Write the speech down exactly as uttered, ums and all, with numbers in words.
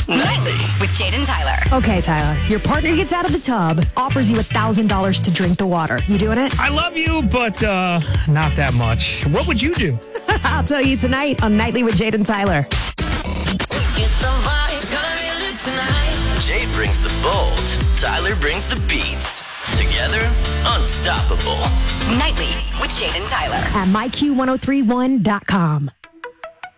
Nightly with Jade and Tyler. Okay, Tyler, your partner gets out of the tub, offers you one thousand dollars to drink the water. You doing it? I love you, but uh, not that much. What would you do? I'll tell you tonight on Nightly with Jade and Tyler. Jade brings the bold, Tyler brings the beats. Together, unstoppable. Nightly with Jade and Tyler. At my Q one oh three one dot com.